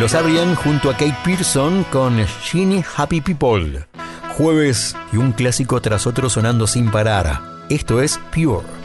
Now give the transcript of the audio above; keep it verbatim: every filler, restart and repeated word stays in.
Los abrían junto a Kate Pearson con Sheenie Happy People. Jueves y un clásico tras otro sonando sin parar. Esto es Pure.